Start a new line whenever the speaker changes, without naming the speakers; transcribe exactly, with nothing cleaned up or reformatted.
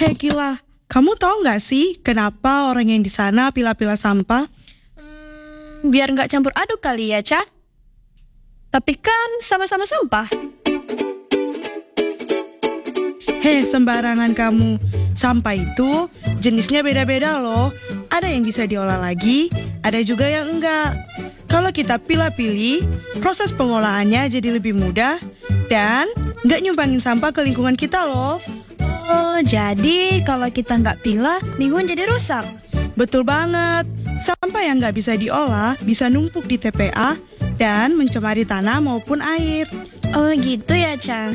Hei Gila, kamu tahu nggak sih kenapa orang yang di sana pilah-pilah sampah?
Hmm, biar nggak campur aduk kali ya, Ca. Tapi kan sama-sama sampah.
Hei, sembarangan kamu. Sampah itu jenisnya beda-beda loh. Ada yang bisa diolah lagi, ada juga yang enggak. Kalau kita pilah-pilih, proses pengolahannya jadi lebih mudah dan nggak nyumbangin sampah ke lingkungan kita loh.
Oh, jadi kalau kita nggak pilah, lingkungan jadi rusak.
Betul banget. Sampah yang nggak bisa diolah bisa numpuk di T P A dan mencemari tanah maupun air.
Oh gitu ya, Ca.